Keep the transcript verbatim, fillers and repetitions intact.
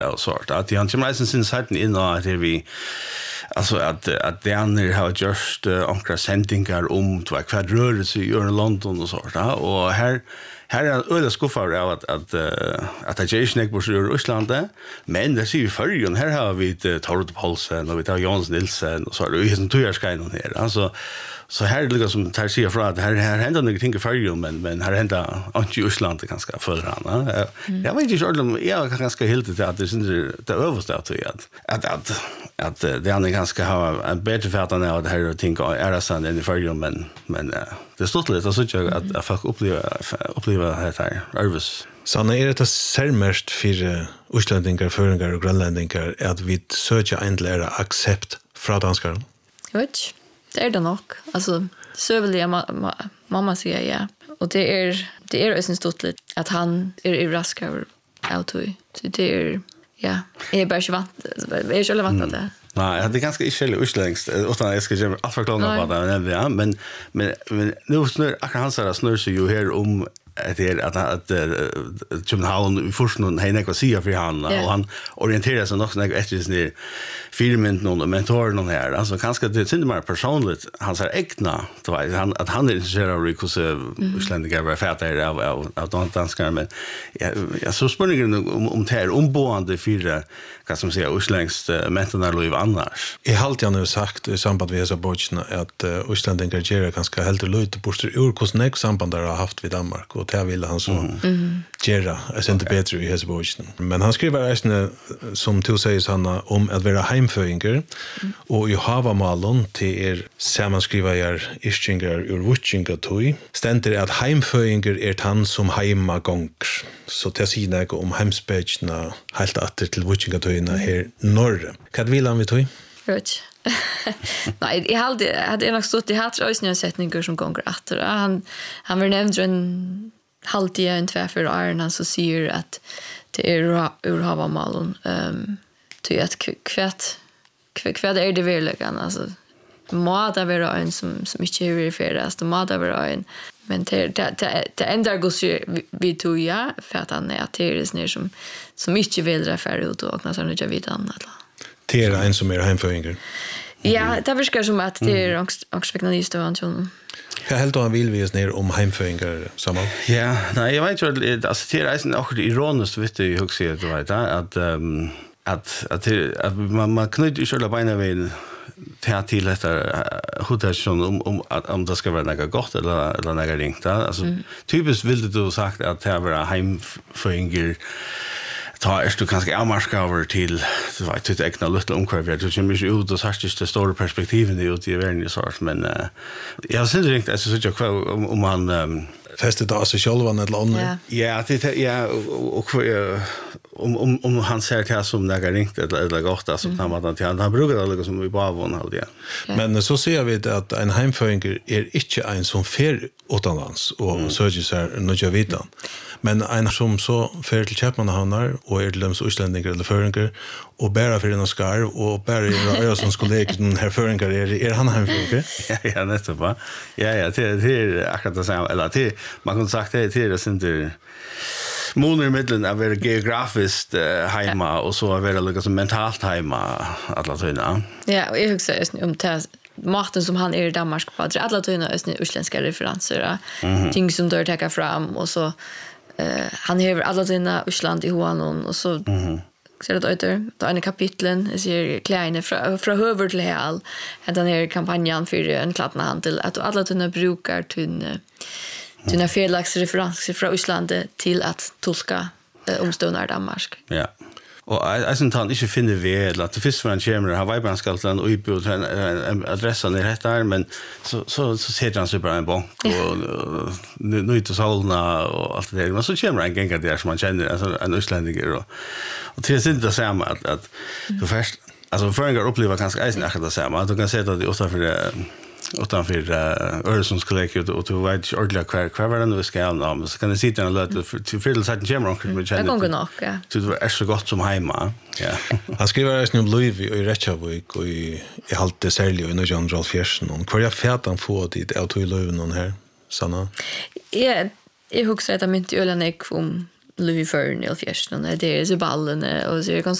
av sort. Att han kommer reisen sin sätten in och att vi alltså att att det andra har just ankra sändningar om två kvadrörelse i London och sånt. Och här här är öde skuffar av att att att att Jason Ekborg i Ryssland, men det ser vi förr här har vi Torrot Paulsen och vi tar Jans Nilsen och så är det ju som tujarskein här. Alltså så här ligger som tar sig ifrån att här här händer något ting i förr men men här händer inte i Ryssland ganska för han. Jag vet inte om jag ganska helt det att det syns det översta att att att att det andra ganska ha en bättre färd än att här och tänka är det sant i förr men men det står lite så att att folk upplever upplever det här nervös. Så när är det särskilt för utlänningar, föringar och grönlänningar att vi söker en lära accept från danskar? Vet det är det nog. Alltså så vill jag ma- ma- mamma säga ja. Och det är det är ju stort lite att han är i raskar auto. Så det är ja, är bara så vant. Är ju själva vant det. Nej, det är ganska iskälligt urslängst utan jag ska ge att förklara vad det är men men men nu snur akkurat han säger snur sig ju här om att det att att Köpenhamn i första någon henne kan säga för han och han orienterar sig nog något efter sin filmen någon mentor någon här alltså kanske det syns mer personligt han säger äkta då han att han är intresserad av hur utlänningar var färdiga av av av de danskar men jag så spänningen om om det här omboende fyra kan som säga utländskt mentorna liv annars. Jag har alltid nu sagt i samband med dessa böckerna att utlänningar gör ganska helt lite bort ur hur snäck samband har haft vid Danmark och det vill han så mm. göra är inte bättre i dessa böckerna. Men han skriver även som du säger Sanna om att vara heimföinger mm. och i havamalon till er sammanskriva er ischingar ur wutchinga tui ständer att heimföinger är han som heima gånger. Så det säger något om heimspöckerna helt åter till wutchinga tuina här norr. Vad vill han vi tui? Vet. Nej, jag hade hade nog stått i hatrösningen sättningar som gånger åter. Han han var nämnd en halvtid en två för Arna så säger att det är ur havamalon ehm till att kvätt kvätt är det verkligen alltså må det vara en som som inte är verifieras det må det vara en men det det det ändrar går vi tog ja för att han är till det ner som som inte vill dra ut och när så nu jag vet annat. Det är en som är hemföringer. Ja, det verkar som att det är också veknalist och sånt. Jag helt och vill vi oss ner om hemföringer samma. Ja, nej, jag vet ju att alltså det är också ironiskt vet du hur ser det vet att att att att man man kan inte köra beina vid ta till detta hotellstation om om att om det ska vara något gott eller eller något ringt alltså mm. typiskt vill du sagt att det var hemföringer ta är du kanske avmarska över till så vet du egna lite omkväv du kommer ju ut och sagt det stora perspektiven det ut i världen så men jag syns inte alltså så jag om om man fäste det sig själva eller annat. Ja, det ja och om om om han ser det som något ringt eller eller gott alltså han att han han brukar det liksom vi bara von halt ja. Men så ser vi att en hemföringer är inte en som fer utomlands och söker sig något jag vet. Men en som så fer till Köpenhamn och är till dem utlänningar eller föringar och bära för en skarv och bära jag som skulle den här föringar är är han hemföringer? Ja, ja, nästan va. Ja, ja, det det är akkurat det samma eller det man kan sagt det till det inte månader mellan att vara geografiskt hemma och så vara liksom mentalt hemma alla tiden. Ja, och jag husar om det maten som han är i Danmark på alla tiden är utländska referenser mm-hmm. ting som dör ta fram och så Uh, han har alla sina Island i Hoanon och så mm-hmm. ser det ut då en kapitlen ser kläder från från huvud till hel att den här kampanjen för en klattna handel att alla tunna brukar tunna tunna felaktsreferenser från Island till att tolka uh, omståndar Danmark. Ja. Och jag syns han inte finner väl att det finns för en kämmer har varit ganska allt och utbud en adress där heter men så så så ser han sig bara en bank och nu inte sålna och allt det där men så kämmer en gänga där som man känner alltså en utlänning och och det är inte det samma att att du först alltså föringar upplever ganska isen att det samma att du kan se att det ofta för utanför uh, Öresundskollegiet och du vet inte ordentligt kvar kvar var den vi ska ha men så kan det sitta en lite till fylla sätten kämmer och med känner. Det går nog, ja. Det är så gott som hemma. Ja. Han skriver även om Louis i Reykjavik och i i halte särskilt i nitton fjorton någon. Kvar jag färdan få dit auto i Löven någon här Sanna. Ja, jag huxar att jag inte öla nek om Louis Fern i fjärsten, det är så ballen och så är